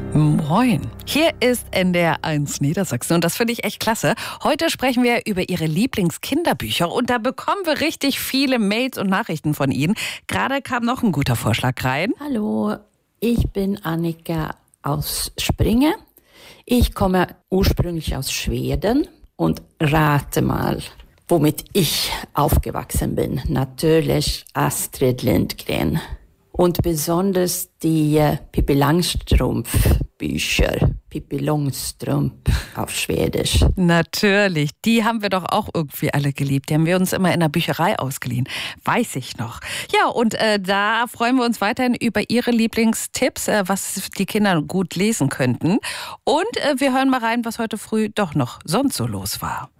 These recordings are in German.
Moin. Hier ist NDR1 Niedersachsen und das finde ich echt klasse. Heute sprechen wir über Ihre Lieblingskinderbücher und da bekommen wir richtig viele Mails und Nachrichten von Ihnen. Gerade kam noch ein guter Vorschlag rein. Hallo, ich bin Annika aus Springe. Ich komme ursprünglich aus Schweden und rate mal, womit ich aufgewachsen bin. Natürlich Astrid Lindgren. Und besonders die Pippi Langstrumpf-Bücher. Pippi Långstrump auf Schwedisch. Natürlich, die haben wir doch auch irgendwie alle geliebt. Die haben wir uns immer in der Bücherei ausgeliehen. Weiß ich noch. Ja, und da freuen wir uns weiterhin über Ihre Lieblingstipps, was die Kinder gut lesen könnten. Und wir hören mal rein, was heute früh doch noch sonst so los war.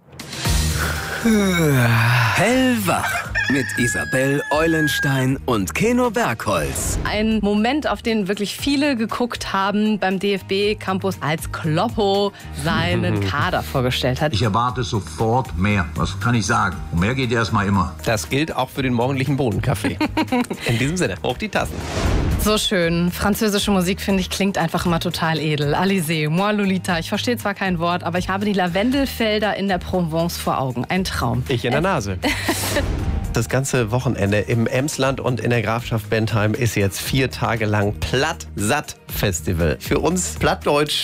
Hellwach mit Isabel Eulenstein und Keno Bergholz. Ein Moment, auf den wirklich viele geguckt haben beim DFB-Campus, als Kloppo seinen Kader vorgestellt hat. Ich erwarte sofort mehr. Was kann ich sagen? Und mehr geht erstmal immer. Das gilt auch für den morgendlichen Bohnenkaffee. In diesem Sinne, hoch die Tassen. So schön. Französische Musik, finde ich, klingt einfach immer total edel. Alizé, moi Lolita. Ich verstehe zwar kein Wort, aber ich habe die Lavendelfelder in der Provence vor Augen. Ein Traum. Ich in der Nase. Das ganze Wochenende im Emsland und in der Grafschaft Bentheim ist jetzt 4 Tage lang Platt-Satt-Festival. Für uns Plattdeutsch